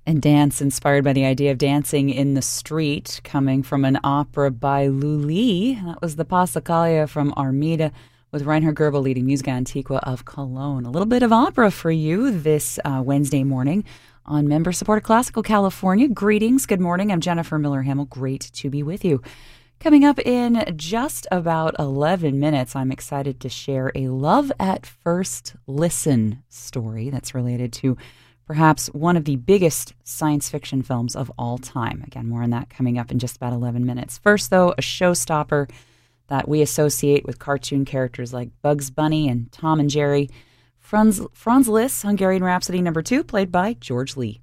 And dance inspired by the idea of dancing in the street, coming from an opera by Lully. That was the Passacaglia from Armida, with Reinhard Goebel leading Musica Antiqua of Cologne. A little bit of opera for you this Wednesday morning on member-supported Classical California. Greetings. Good morning. I'm Jennifer Miller-Hamill. Great to be with you. Coming up in just about 11 minutes, I'm excited to share a love at first listen story that's related to perhaps one of the biggest science fiction films of all time. Again, more on that coming up in just about 11 minutes. First, though, a showstopper that we associate with cartoon characters like Bugs Bunny and Tom and Jerry. Franz Liszt, Hungarian Rhapsody No. 2, played by George Lee.